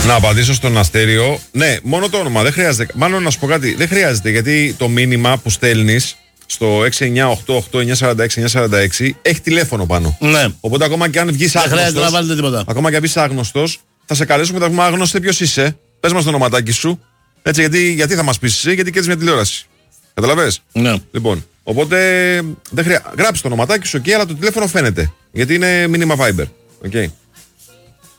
Να απαντήσω στον Αστέριο. Ναι, μόνο το όνομα. Δεν χρειάζεται. Μάλλον να σου πω κάτι. Δεν χρειάζεται γιατί το μήνυμα που στέλνεις στο 6988946 έχει τηλέφωνο πάνω. Ναι. Οπότε ακόμα και αν βγεις άγνωστος. Δεν χρειάζεται να βάλετε τίποτα. Ακόμα και αν βγεις άγνωστος, θα σε καλέσουμε και θα πούμε άγνωστε ποιος είσαι. Πες μας το ονοματάκι σου. Έτσι, γιατί θα μας πεις εσύ, γιατί κέρδισες μια τηλεόραση. Καταλαβες. Ναι. Λοιπόν, οπότε γράψει το ονοματάκι σου εκεί, αλλά το τηλέφωνο φαίνεται. Γιατί είναι μήνυμα Viber. Okay.